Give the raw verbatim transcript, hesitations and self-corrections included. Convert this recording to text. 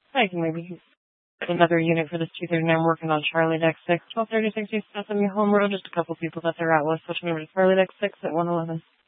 I can maybe use another unit for this two thirty-nine. I'm working on Charlie Deck six, twelve thirty-six East S M U Home Road. Just a couple people that they're out with. Switch me over to Charlie Deck six at one eleven.